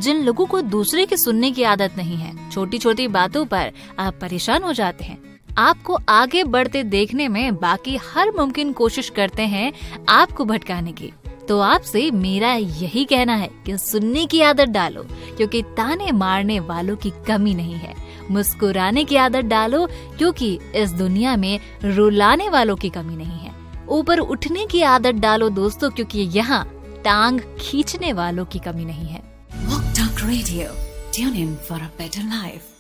जिन लोगों को दूसरे की सुनने की आदत नहीं है, छोटी छोटी बातों पर आप परेशान हो जाते हैं, आपको आगे बढ़ते देखने में बाकी हर मुमकिन कोशिश करते हैं आपको भटकाने की, तो आपसे मेरा यही कहना है कि सुनने की आदत डालो, क्योंकि ताने मारने वालों की कमी नहीं है। मुस्कुराने की आदत डालो, क्योंकि इस दुनिया में रुलाने वालों की कमी नहीं है। ऊपर उठने की आदत डालो दोस्तों, क्योंकि यहाँ टांग खींचने वालों की कमी नहीं है। Walk Talk Radio. Tune in for a better life.